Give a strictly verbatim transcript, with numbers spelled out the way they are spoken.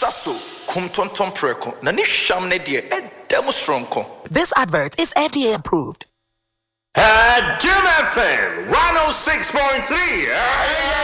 Sasso, kum tonton preko, na ni sham ne die, e demo stronko. This advert is F D A approved. At Jim F M one oh six point three.